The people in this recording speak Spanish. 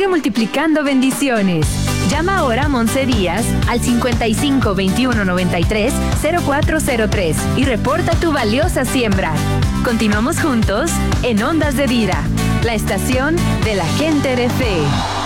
Sigue multiplicando bendiciones. Llama ahora a Monse Díaz al 55 21 93 0403 y reporta tu valiosa siembra. Continuamos juntos en Ondas de Vida, la estación de la gente de fe.